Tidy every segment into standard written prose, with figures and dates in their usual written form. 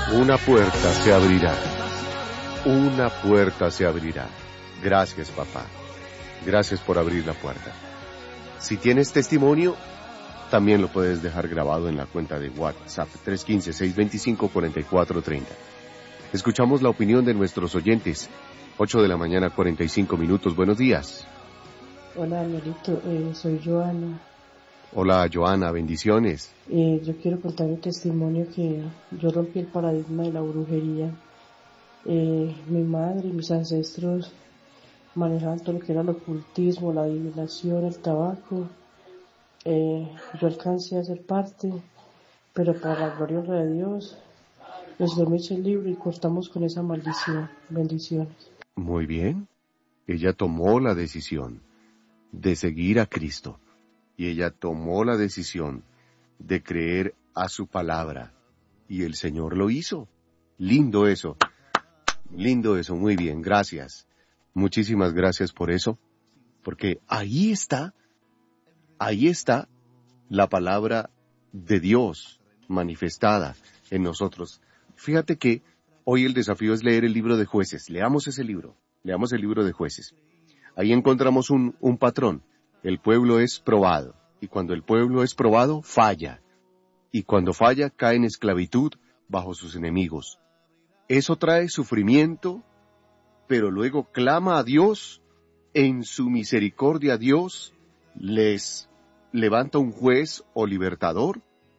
Una puerta se abrirá. Una puerta se abrirá. Gracias, papá. Gracias por abrir la puerta. Si tienes testimonio, también lo puedes dejar grabado en la cuenta de WhatsApp 315-625-4430. Escuchamos la opinión de nuestros oyentes. 8 de la mañana, 45 minutos. Buenos días. Hola, Danielito. Soy Joana. Hola, Joana. Bendiciones. Yo quiero contar un testimonio que yo rompí el paradigma de la brujería. Mi madre y mis ancestros manejaban todo lo que era el ocultismo, la adivinación, el tabaco. Yo alcancé a ser parte, pero para la gloria de Dios, el Señor me echa el libro y cortamos con esa maldición. Bendiciones. Muy bien. Ella tomó la decisión de seguir a Cristo. Y ella tomó la decisión de creer a su palabra. Y el Señor lo hizo. Lindo eso. Lindo eso. Muy bien. Gracias. Muchísimas gracias por eso. Porque ahí está la palabra de Dios manifestada en nosotros. Fíjate que hoy el desafío es leer el libro de Jueces. Leamos ese libro. Leamos el libro de Jueces. Ahí encontramos un patrón. El pueblo es probado. Y cuando el pueblo es probado, falla. Y cuando falla, cae en esclavitud bajo sus enemigos. Eso trae sufrimiento, pero luego clama a Dios. En su misericordia Dios les levanta un juez o libertador,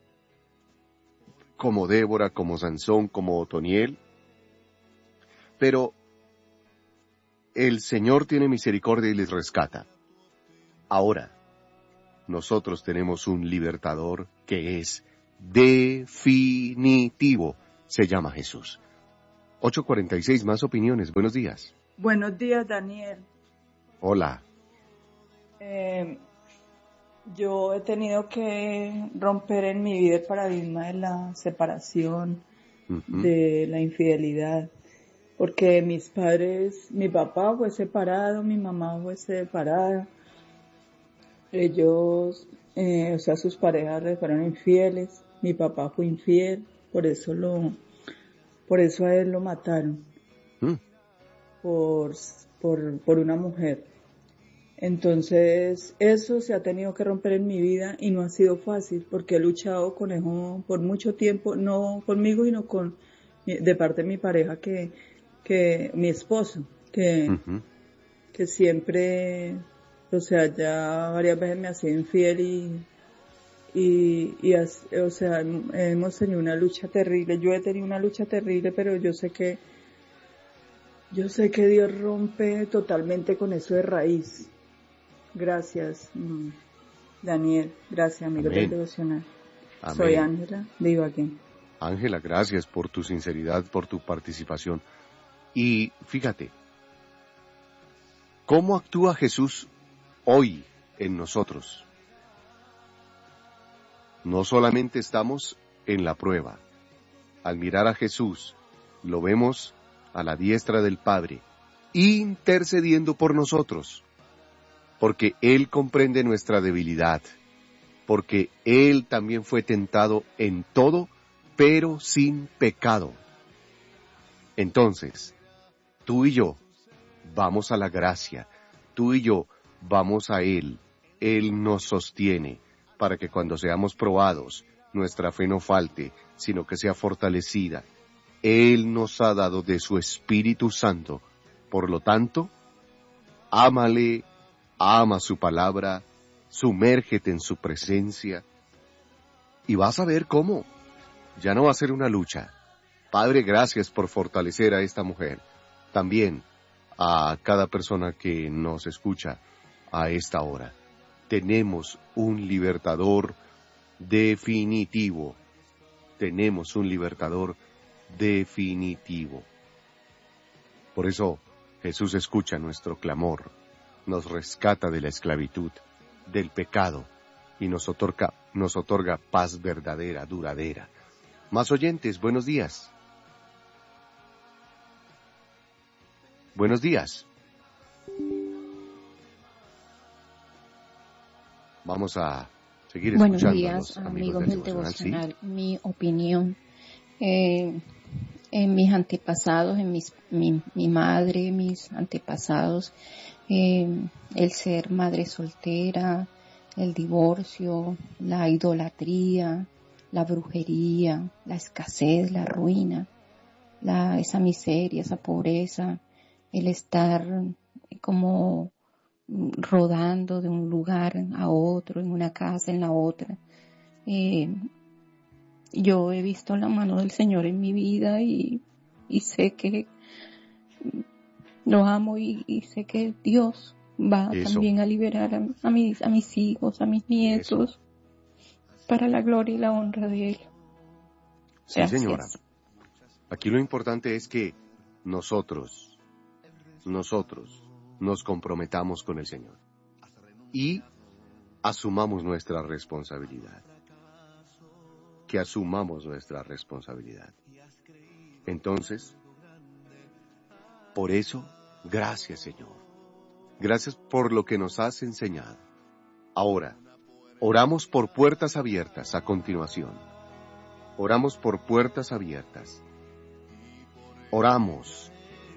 como Débora, como Sansón, como Otoniel. Pero el Señor tiene misericordia y les rescata. Ahora, nosotros tenemos un libertador que es definitivo. Se llama Jesús. 8:46, más opiniones. Buenos días. Buenos días, Daniel. Hola. Yo he tenido que romper en mi vida el paradigma de la separación, de la infidelidad, porque mis padres, mi papá fue separado, mi mamá fue separada, ellos, sus parejas le fueron infieles, mi papá fue infiel, por eso a él lo mataron, por una mujer. Entonces, eso se ha tenido que romper en mi vida y no ha sido fácil porque he luchado con eso por mucho tiempo, no conmigo, sino de parte de mi pareja, que mi esposo, que siempre, ya varias veces me ha sido infiel hemos tenido una lucha terrible. Yo he tenido una lucha terrible, pero yo sé que Dios rompe totalmente con eso de raíz. Gracias, Daniel. Gracias, amigo del devocional. Soy Ángela, de Ibagué. Ángela, gracias por tu sinceridad, por tu participación. Y fíjate, ¿cómo actúa Jesús hoy en nosotros? No solamente estamos en la prueba. Al mirar a Jesús, lo vemos a la diestra del Padre, intercediendo por nosotros. Porque Él comprende nuestra debilidad, porque Él también fue tentado en todo, pero sin pecado. Entonces, tú y yo vamos a la gracia, tú y yo vamos a Él nos sostiene, para que cuando seamos probados, nuestra fe no falte, sino que sea fortalecida. Él nos ha dado de su Espíritu Santo, por lo tanto, ámale, ama su palabra, sumérgete en su presencia y vas a ver cómo. Ya no va a ser una lucha. Padre, gracias por fortalecer a esta mujer. También a cada persona que nos escucha a esta hora. Tenemos un libertador definitivo. Tenemos un libertador definitivo. Por eso Jesús escucha nuestro clamor. Nos rescata de la esclavitud, del pecado, y nos otorga paz verdadera, duradera. Más oyentes, buenos días. Buenos días. Vamos a seguir escuchando. Buenos días, amigos del devocional. ¿Sí? Mi opinión. en mis antepasados, en mi madre, mis antepasados, el ser madre soltera, el divorcio, la idolatría, la brujería, la escasez, la ruina, esa miseria, esa pobreza, el estar como rodando de un lugar a otro, en una casa, en la otra. Yo he visto la mano del Señor en mi vida y sé que lo amo y sé que Dios va también a liberar a mis hijos, a mis nietos, para la gloria y la honra de Él. Sí, gracias, señora. Aquí lo importante es que nosotros nos comprometamos con el Señor y asumamos nuestra responsabilidad. Que asumamos nuestra responsabilidad. Entonces, por eso, gracias, Señor. Gracias por lo que nos has enseñado. Ahora, oramos por puertas abiertas a continuación. Oramos por puertas abiertas. Oramos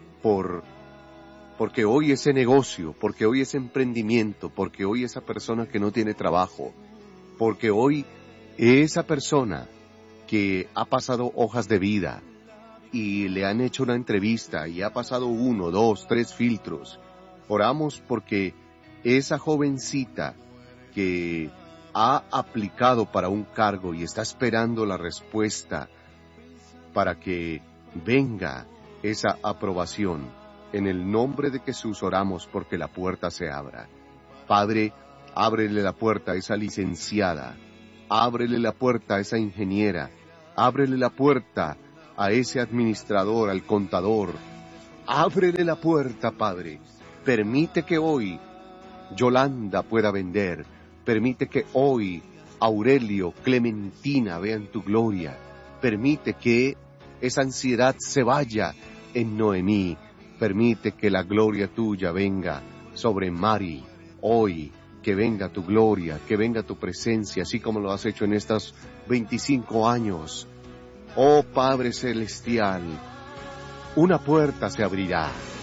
porque hoy ese negocio, porque hoy ese emprendimiento, porque hoy esa persona que no tiene trabajo, porque hoy esa persona que ha pasado hojas de vida y le han hecho una entrevista y ha pasado 1, 2, 3 filtros. Oramos porque esa jovencita que ha aplicado para un cargo y está esperando la respuesta para que venga esa aprobación. En el nombre de Jesús oramos porque la puerta se abra. Padre, ábrele la puerta a esa licenciada. Ábrele la puerta a esa ingeniera. Ábrele la puerta a ese administrador, al contador. Ábrele la puerta, Padre. Permite que hoy Yolanda pueda vender. Permite que hoy Aurelio, Clementina vean tu gloria. Permite que esa ansiedad se vaya en Noemí. Permite que la gloria tuya venga sobre Mari hoy. Que venga tu gloria, que venga tu presencia, así como lo has hecho en estos 25 años. Oh Padre Celestial, una puerta se abrirá.